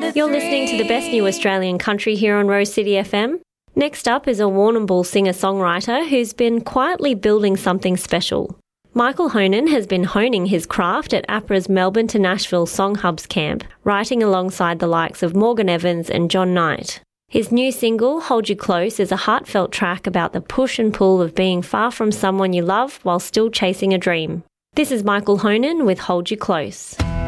You're listening to the best new Australian country here on Rose City FM. Next up is a Warrnambool singer-songwriter who's been quietly building something special. Michael Honan has been honing his craft at APRA's Melbourne to Nashville Song Hubs camp, writing alongside the likes of Morgan Evans and John Knight. His new single, Hold You Close, is a heartfelt track about the push and pull of being far from someone you love while still chasing a dream. This is Michael Honan with Hold You Close.